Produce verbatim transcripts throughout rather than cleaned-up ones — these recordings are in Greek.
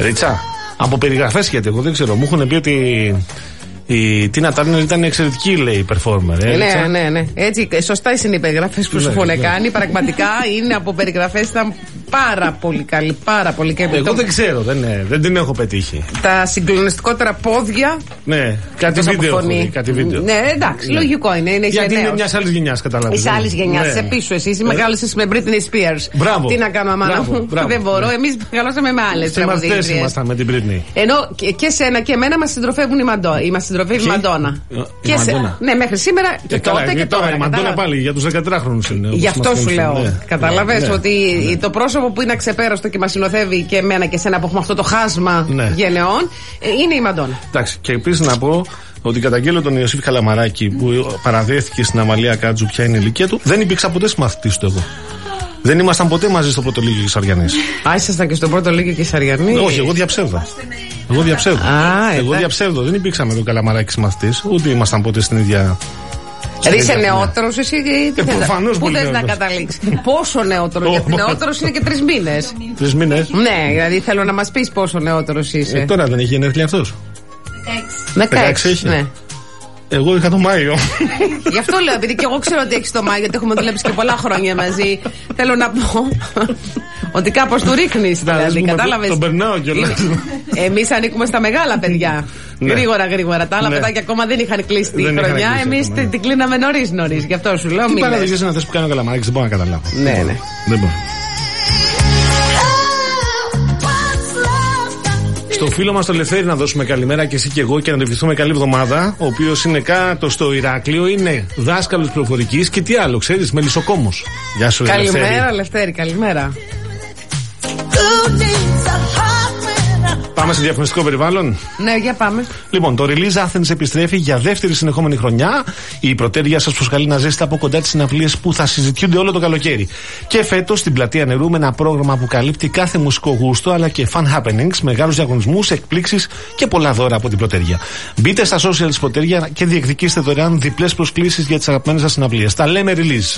Ρίτσα, από περιγραφές γιατί εγώ δεν ξέρω, μου έχουν πει ότι η Τίνα Τάρνερ ήταν εξαιρετική, λέει, performer. Ε, ναι, ναι, ναι. Έτσι, σωστά είναι οι περιγραφές που σου έχουν ναι, κάνει. Πραγματικά είναι από περιγραφές, ήταν πάρα πολύ καλή. Πάρα πολύ καλή. Εγώ δεν ξέρω, δεν, δεν την έχω πετύχει. Τα συγκλονιστικότερα πόδια. Ναι, κάτι βίντεο, έχω, κάτι βίντεο. Ναι, εντάξει, ναι. Λογικό είναι. είναι γιατί είναι μια άλλη γενιά, καταλαβαίνω. Είσαι άλλη γενιά, ναι. Σε πίσω εσύ. Εσύ μεγάλωσες με Britney Spears. Μπράβο. Τι να κάνω, μάνα μου. Δεν μπορώ. Ναι. Εμείς μεγαλώσαμε με άλλες. Συμμαθητές ήμασταν με την Britney. Ενώ και σένα και εμένα μας συντροφεύουν οι συντροφεύει η Μαντόνα. Και σε, ναι, μέχρι σήμερα και τότε και τώρα. Η Μαντόνα πάλι για τους δεκατετράχρονους είναι. Γι' αυτό σου λέω. Κατάλαβες ότι το πρόσωπο που είναι αξεπέραστο και μας συνοθεύει και εμένα και εσένα που έχουμε αυτό το χάσμα γενεών είναι η Μαντόνα. Εντάξει, και επίσης να πω ότι καταγγέλλω τον Ιωσήφ Καλαμαράκη που παραδέχθηκε στην Αμαλία Κάτζου ποια είναι η ηλικία του. Δεν υπήρξα ποτέ συμμαθητής του εγώ. Δεν ήμασταν ποτέ μαζί στο πρώτο Λίγιο Κεσαριανής. Α, ήσασταν και στο πρώτο Λίγιο Κεσαριανής. Όχι, εγώ διαψεύδω. Εγώ διαψεύδω. Α, εγώ διαψεύδω. Δεν υπήρξα με τον Καλαμαράκη συμμαθητής, ούτε ήμασταν ποτέ στην ίδια. Δηλαδή είσαι νεότερος εσύ ή ε, προφανώς πού θες να καταλήξεις. Πόσο νεότερο, γιατί νεότερος είναι και τρεις μήνες. Τρεις μήνες. Ναι, δηλαδή θέλω να μας πεις πόσο νεότερος είσαι. Ε, τώρα δεν έχει γενέθλια αυτός. δεκαέξι έχει. Ναι. Εγώ είχα το Μάιο. Γι' αυτό λέω, επειδή και εγώ ξέρω ότι έχεις το Μάιο, γιατί έχουμε δουλέψει και πολλά χρόνια μαζί. Θέλω να πω ότι κάπως του ρίχνεις. Δηλαδή, κατάλαβες. Τον περνάω κιόλας. Εμείς ανήκουμε στα μεγάλα παιδιά. Γρήγορα, γρήγορα. Τα άλλα παιδάκια ακόμα δεν είχαν κλείσει τη χρονιά. Εμείς την κλείναμε νωρίς νωρίς. Γι' αυτό σου λέω. Τι παραδείγματος είναι αυτές που κάνει ο Καλαμαράκης, δεν μπορώ να καταλάβω. Ναι, ναι. Δεν μπορώ. Στο φίλο μας το Λευθέρη να δώσουμε καλημέρα και εσύ και εγώ και να ευχηθούμε καλή εβδομάδα. Ο οποίος είναι κάτω στο Ηράκλειο, είναι δάσκαλος πληροφορικής και τι άλλο, ξέρεις, μελισσοκόμος. Γεια σου, καλημέρα, Λευθέρη. Λευθέρη, καλημέρα. Πάμε σε διαφημιστικό περιβάλλον. Ναι, για πάμε. Λοιπόν, το Release Athens επιστρέφει για δεύτερη συνεχόμενη χρονιά. Η πρωτεύεια σας προσκαλεί να ζήσετε από κοντά τις συναυλίες που θα συζητιούνται όλο το καλοκαίρι. Και φέτος στην Πλατεία Νερού με ένα πρόγραμμα που καλύπτει κάθε μουσικό γούστο αλλά και fun happenings, μεγάλους διαγωνισμούς, εκπλήξεις και πολλά δώρα από την πρωτεύεια. Μπείτε στα social της πρωτεύεια και διεκδικήστε δωρεάν διπλές προσκλήσεις για τις αγαπημένες σας συναυλίες. Τα λέμε Release.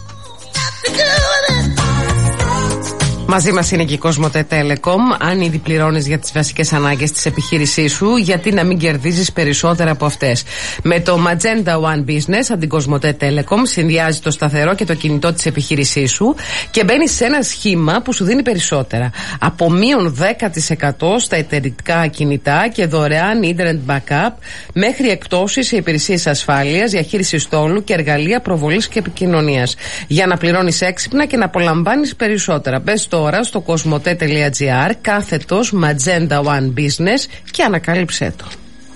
Μαζί μας είναι και η Cosmote Telecom. Αν ήδη πληρώνεις για τις βασικές ανάγκες της επιχείρησής σου, γιατί να μην κερδίζεις περισσότερα από αυτές. Με το Magenta One Business από την Cosmote Telecom συνδυάζει το σταθερό και το κινητό της επιχείρησής σου και μπαίνεις σε ένα σχήμα που σου δίνει περισσότερα. Από μείον δέκα τοις εκατό στα εταιρικά κινητά και δωρεάν internet backup μέχρι εκπτώσεις σε υπηρεσίες ασφάλειας, διαχείριση στόλου και εργαλεία προβολής και επικοινωνίας. Για να πληρώνεις έξυπνα και να απολαμβάνεις περισσότερα. Μπες τώρα στο cosmote.gr κάθετος Magenta One Business και ανακάλυψέ το.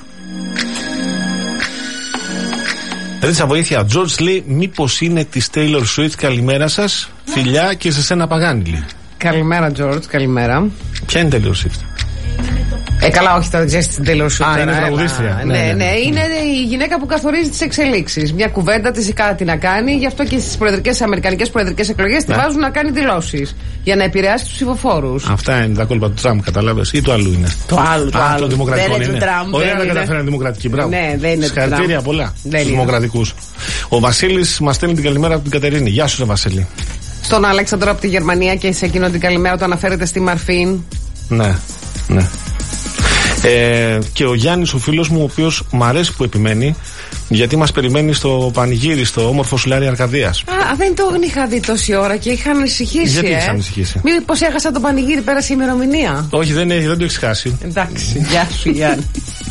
Ρίτσα, βοήθεια. George λέει μήπως είναι της Taylor Swift. Καλημέρα σας. Φιλιά και σε σένα Παγάνιλη. Καλημέρα George, καλημέρα. Ποια είναι Taylor Swift? Ε, καλά, όχι, τα ξέρεις την Taylor Swift. Α, είναι τραγουδίστρια. Ναι, ναι, ναι, ναι, είναι η γυναίκα που καθορίζει τις εξελίξεις. Μια κουβέντα της ή κάτι να κάνει, γι' αυτό και στις προεδρικές, αμερικανικές προεδρικές εκλογές τη βάζουν να κάνει δηλώσεις. Για να επηρεάσει τους ψηφοφόρους. Αυτά είναι τα κόλπα του Τραμπ, κατάλαβες, ή το άλλου είναι? Το άλλο, το Α, άλλο. Το δημοκρατικό δεν είναι. Τραμπ, ωραία να καταφέρανε δημοκρατική. Μπράβο. Ναι, δεν είναι. Συγχαρητήρια πολλά στους δημοκρατικούς. Ο Βασίλης μας στέλνει την καλημέρα από την Κατερίνη. Γεια σου, Βασίλη. Στον Αλέξανδρο από τη Γερμανία και σε εκείνον την καλημέρα το αναφέρεται στη Μαρφίν. Ναι, ναι. Ε, και ο Γιάννης, ο φίλος μου, ο οποίος μ' αρέσει που επιμένει, γιατί μας περιμένει στο πανηγύρι, στο όμορφο Σουλάρι Αρκαδίας. Α, δεν το είχα δει τόση ώρα και είχα ανησυχήσει. Γιατί ε? είχα ανησυχήσει? Μήπως έχασα το πανηγύρι, πέρασε η ημερομηνία? Όχι, δεν, έχει, δεν το έχεις χάσει. Εντάξει, γεια σου Γιάννη.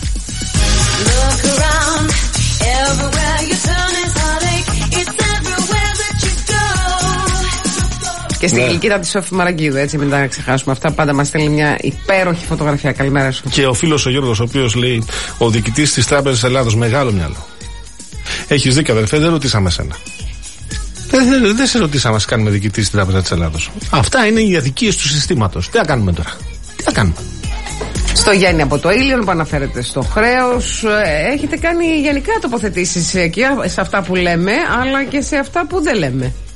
Και στην γλυκίδα ναι. τη Σόφη Μαραγκίδου, έτσι, μην τα ξεχάσουμε αυτά. Πάντα μας στέλνει μια υπέροχη φωτογραφία. Καλημέρα σου. Και ο φίλος ο Γιώργος, ο οποίος λέει, ο διοικητής της Τράπεζας Ελλάδος, μεγάλο μυαλό. Έχεις δίκιο, αδερφέ, δεν ρωτήσαμε σένα. Δεν, δεν, δεν σε ρωτήσαμε να κάνουμε διοικητή στην Τράπεζα της Ελλάδος. Αυτά είναι οι αδικίες του συστήματος. Τι θα κάνουμε τώρα? Τι θα κάνουμε? Στο Γιάννη από το Ήλιον που αναφέρεται στο χρέος. Έχετε κάνει γενικά τοποθετήσεις και σε αυτά που λέμε, αλλά και σε αυτά που δεν λέμε.